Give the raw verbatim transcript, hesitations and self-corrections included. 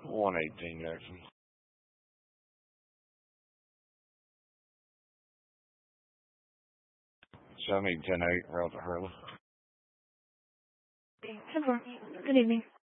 one eighteen Jackson. seventy ten eight, route to Hurley. ten four. Good evening.